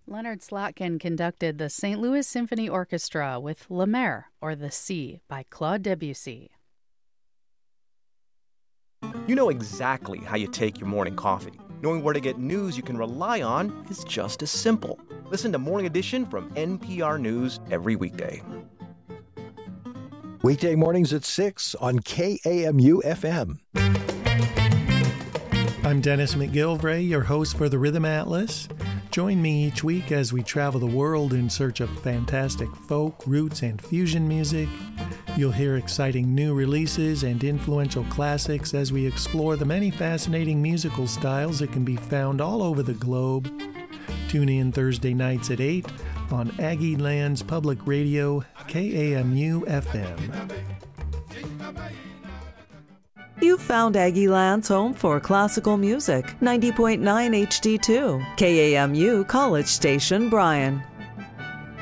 Leonard Slotkin conducted the St. Louis Symphony Orchestra with La Mer, or The Sea, by Claude Debussy. You know exactly how you take your morning coffee. Knowing where to get news you can rely on is just as simple. Listen to Morning Edition from NPR News every weekday. Weekday mornings at 6 on KAMU FM. I'm Dennis McGilvray, your host for the Rhythm Atlas. Join me each week as we travel the world in search of fantastic folk, roots, and fusion music. You'll hear exciting new releases and influential classics as we explore the many fascinating musical styles that can be found all over the globe. Tune in Thursday nights at 8 on Aggie Lands Public Radio, KAMU FM. You've found Aggie Land's home for classical music, 90.9 HD2, KAMU College Station, Bryan.